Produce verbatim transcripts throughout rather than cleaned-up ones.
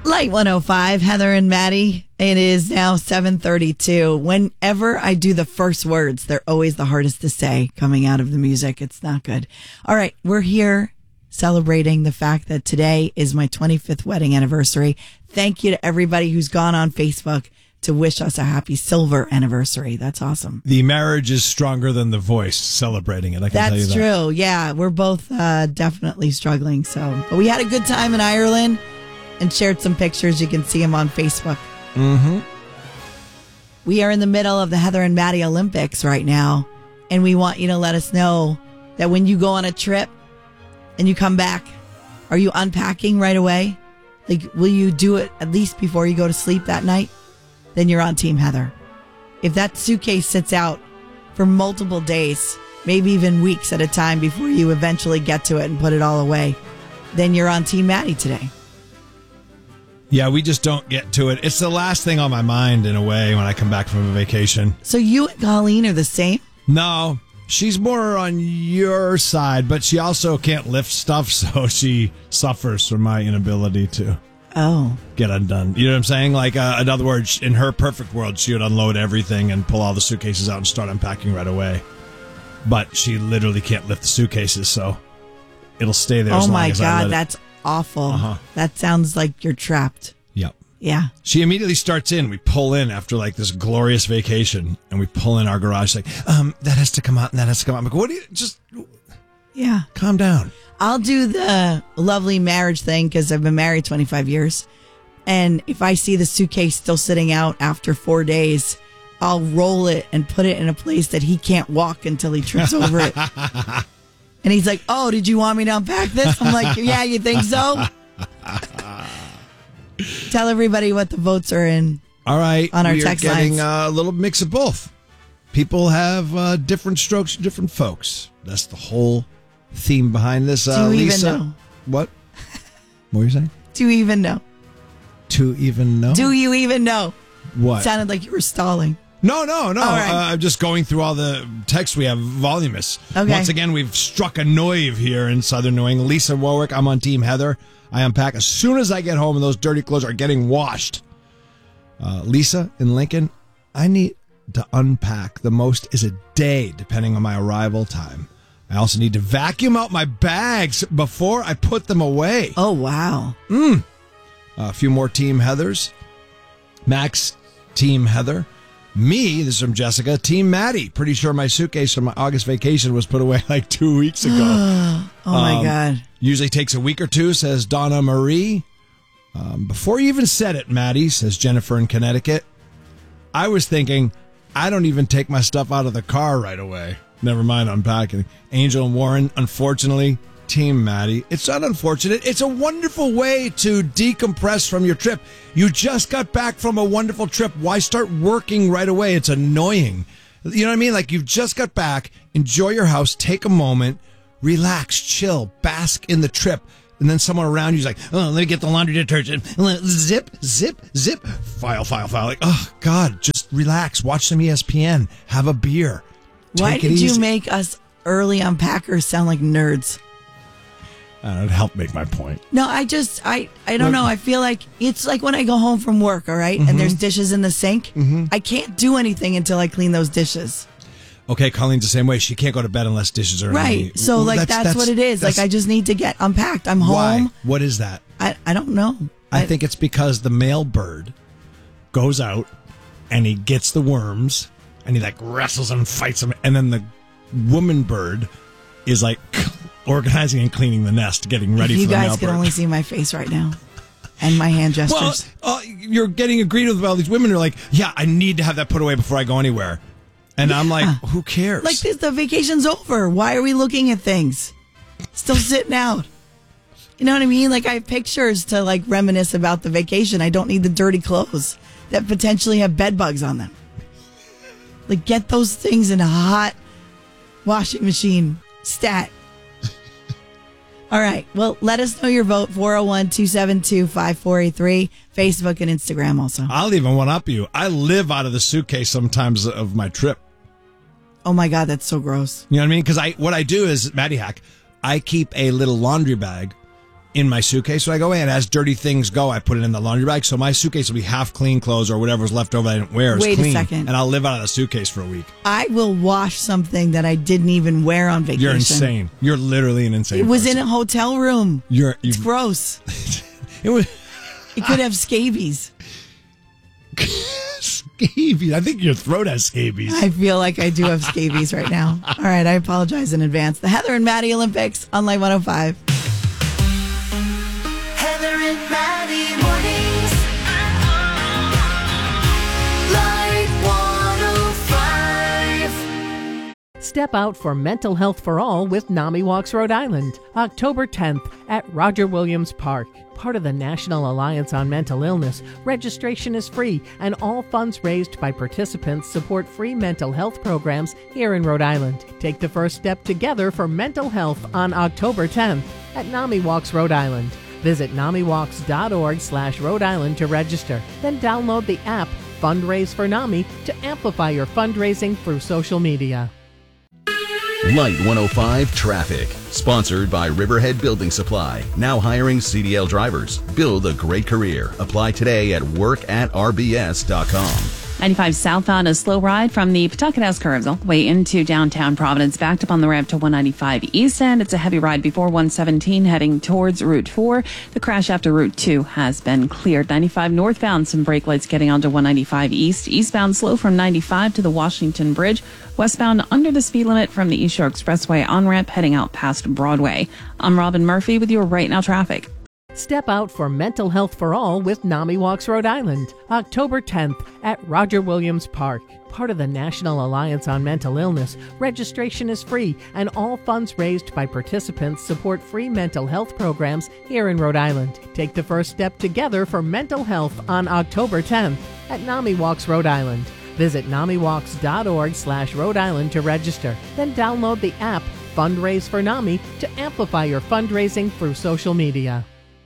Light one oh five, Heather and Maddie. It is now seven thirty-two. Whenever I do the first words, they're always the hardest to say coming out of the music. It's not good. All right, we're here celebrating the fact that today is my twenty-fifth wedding anniversary. Thank you to everybody who's gone on Facebook to wish us a happy silver anniversary. That's awesome. The marriage is stronger than the voice celebrating it. I can That's tell you that. true. Yeah, we're both uh, definitely struggling. So, but we had a good time in Ireland and shared some pictures. You can see them on Facebook. Mm-hmm. We are in the middle of the Heather and Maddie Olympics right now, and we want you to let us know that when you go on a trip and you come back, are you unpacking right away? Like, will you do it at least before you go to sleep that night? Then you're on Team Heather. If that suitcase sits out for multiple days, maybe even weeks at a time before you eventually get to it and put it all away, then you're on Team Maddie today. Yeah, we just don't get to it. It's the last thing on my mind in a way when I come back from a vacation. So you and Colleen are the same? No, she's more on your side, but she also can't lift stuff, so she suffers from my inability to oh get undone. You know what I'm saying? Like, uh, in other words, in her perfect world, she would unload everything and pull all the suitcases out and start unpacking right away. But she literally can't lift the suitcases, so it'll stay there. Oh as long my as I God, let it. that's awful. Uh-huh. That sounds like you're trapped. Yep. Yeah. She immediately starts in. We pull in after like this glorious vacation, and we pull in our garage. Like, um, that has to come out, and that has to come out. I'm like, what do you just? Yeah. Calm down. I'll do the lovely marriage thing because I've been married twenty-five years, and if I see the suitcase still sitting out after four days, I'll roll it and put it in a place that he can't walk until he trips over it. And he's like, "Oh, did you want me to unpack this?" I'm like, "Yeah, you think so?" Tell everybody what the votes are in. All right, on our we text are getting lines. a little mix of both. People have uh, different strokes, different folks. That's the whole theme behind this. Uh, Do you Lisa, even know? What? What were you saying? Do you even know? To even know? Do you even know? What? It sounded like you were stalling. No, no, no. All right. Uh, I'm just going through all the texts we have voluminous. Okay. Once again, we've struck a nerve here in Southern New England. Lisa Warwick, I'm on Team Heather. I unpack as soon as I get home and those dirty clothes are getting washed. Uh, Lisa in Lincoln, I need to unpack the most is a day, depending on my arrival time. I also need to vacuum out my bags before I put them away. Oh, wow. Mm. Uh, a few more Team Heathers. Max, Team Heather. Me, this is from Jessica, Team Maddie. Pretty sure my suitcase from my August vacation was put away like two weeks ago. Oh, my Um, God. Usually takes a week or two, says Donna Marie. Um, before you even said it, Maddie, says Jennifer in Connecticut. I was thinking, I don't even take my stuff out of the car right away. Never mind unpacking. Angel and Warren, unfortunately, Team Maddie. It's not unfortunate. It's a wonderful way to decompress from your trip. You just got back from a wonderful trip. Why start working right away? It's annoying. You know what I mean? Like, you've just got back. Enjoy your house. Take a moment. Relax. Chill. Bask in the trip. And then someone around you's like, oh, let me get the laundry detergent. Zip, zip, zip. File, file, file. Like, oh, God, just relax. Watch some E S P N. Have a beer. Why Take it did you easy. make us early unpackers sound like nerds? Uh, it helped make my point. No, I just, I, I don't Look- know. I feel like it's like when I go home from work, all right, and there's dishes in the sink. Mhm. I can't do anything until I clean those dishes. Okay, Colleen's the same way. She can't go to bed unless dishes are in Right. the- So, Well, like, that's, what it is. Like, I just need to get unpacked. I'm Why? home. What is that? I, I don't know. I think it's because the male bird goes out and he gets the worms and he like wrestles them and fights them, and then the woman bird is like organizing and cleaning the nest, getting ready If you for the male guys can bird. only see my face right now and my hand gestures. Well, uh, you're getting agreed with all these women who are like, yeah, I need to have that put away before I go anywhere. And I'm like, who cares? Like, this, the vacation's over. Why are we looking at things? Still sitting out. You know what I mean? Like, I have pictures to, like, reminisce about the vacation. I don't need the dirty clothes that potentially have bed bugs on them. Like, get those things in a hot washing machine. Stat. All right. Well, let us know your vote. four oh one, two seven two, five four eight three. Facebook and Instagram also. I'll even one up you. I live out of the suitcase sometimes of my trip. Oh, my God. That's so gross. You know what I mean? Because I, what I do is, Maddie Hack, I keep a little laundry bag in my suitcase when I go in. As dirty things go, I put it in the laundry bag. So my suitcase will be half clean clothes or whatever's left over I didn't wear is Wait clean. a second. And I'll live out of the suitcase for a week. I will wash something that I didn't even wear on vacation. You're insane. You're literally an insane It was person. in a hotel room. You're, It's gross. it was It could have scabies. scabies. I think your throat has scabies. I feel like I do have scabies right now. All right, I apologize in advance. The Heather and Maddie Olympics on Light one oh five. Heather and Maddie mornings. Light one oh five. Step out for Mental Health for All with NAMI Walks Rhode Island, October tenth at Roger Williams Park. Part of the National Alliance on Mental Illness, registration is free, and all funds raised by participants support free mental health programs here in Rhode Island. Take the first step together for mental health on October tenth at NAMI Walks Rhode Island. Visit namiwalks.org slash Rhode Island to register. Then download the app Fundraise for NAMI to amplify your fundraising through social media. Light one oh five Traffic. Sponsored by Riverhead Building Supply. Now hiring C D L drivers. Build a great career. Apply today at work at r b s dot com. ninety-five southbound, a slow ride from the Pawtucket House curves all the way into downtown Providence, backed up on the ramp to one ninety-five east end. It's a heavy ride before one seventeen heading towards Route four. The crash after Route two has been cleared. ninety-five northbound, some brake lights getting onto one ninety-five east. Eastbound slow from ninety-five to the Washington Bridge. Westbound under the speed limit from the East Shore Expressway on ramp heading out past Broadway. I'm Robin Murphy with your Right Now traffic. Step out for Mental Health for All with NAMI Walks Rhode Island, October tenth at Roger Williams Park. Part of the National Alliance on Mental Illness, registration is free, and all funds raised by participants support free mental health programs here in Rhode Island. Take the first step together for mental health on October tenth at NAMI Walks Rhode Island. Visit namiwalks.org slash Rhode Island to register. Then download the app Fundraise for NAMI to amplify your fundraising through social media.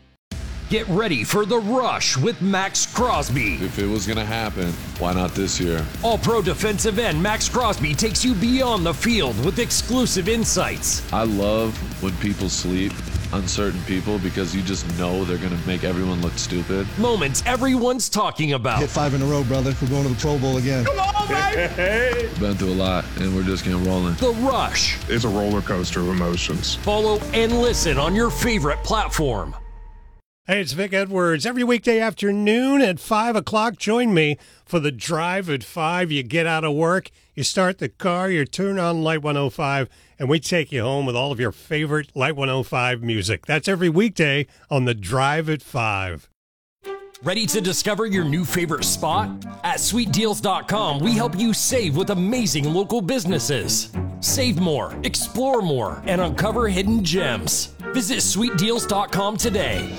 Get ready for The Rush with Max Crosby. If it was going to happen, why not this year? All-pro defensive end Max Crosby takes you beyond the field with exclusive insights. I love when people sleep on certain people because you just know they're going to make everyone look stupid. Moments everyone's talking about. Hit five in a row, brother. We're going to the Pro Bowl again. Come on, baby! Been through a lot, and we're just getting rolling. The Rush. It's a roller coaster of emotions. Follow and listen on your favorite platform. Hey, it's Vic Edwards. Every weekday afternoon at five o'clock, join me for the Drive at five. You get out of work, you start the car, you turn on Light one oh five, and we take you home with all of your favorite Light one oh five music. That's every weekday on the Drive at five. Ready to discover your new favorite spot? At sweet deals dot com, we help you save with amazing local businesses. Save more, explore more, and uncover hidden gems. Visit sweet deals dot com today.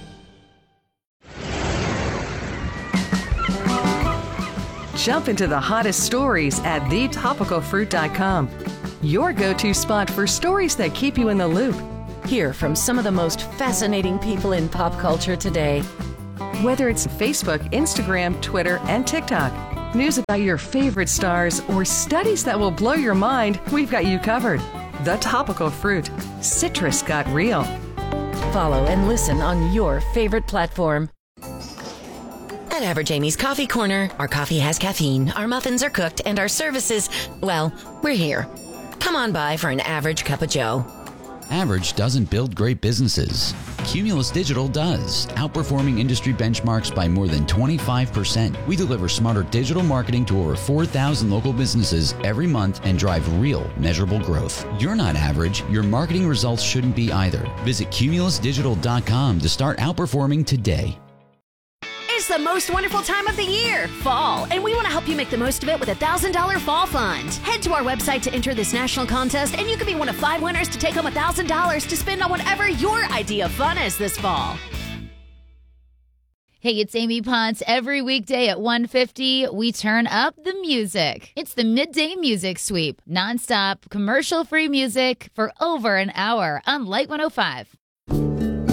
Jump into the hottest stories at the topical fruit dot com. Your go-to spot for stories that keep you in the loop. Hear from some of the most fascinating people in pop culture today. Whether it's Facebook, Instagram, Twitter, and TikTok, news about your favorite stars, or studies that will blow your mind, we've got you covered. The Topical Fruit. Citrus got real. Follow and listen on your favorite platform. At Average Amy's Coffee Corner, our coffee has caffeine, our muffins are cooked, and our services, well, we're here. Come on by for an average cup of joe. Average doesn't build great businesses. Cumulus Digital does, outperforming industry benchmarks by more than twenty-five percent. We deliver smarter digital marketing to over four thousand local businesses every month and drive real, measurable growth. You're not average. Your marketing results shouldn't be either. Visit cumulus digital dot com to start outperforming today. It's the most wonderful time of the year, fall, and we want to help you make the most of it with a one thousand dollars Fall Fund. Head to our website to enter this national contest, and you could be one of five winners to take home one thousand dollars to spend on whatever your idea of fun is this fall. Hey, it's Amy Ponce. Every weekday at one fifty, we turn up the music. It's the Midday Music Sweep, nonstop, commercial-free music for over an hour on Light one oh five.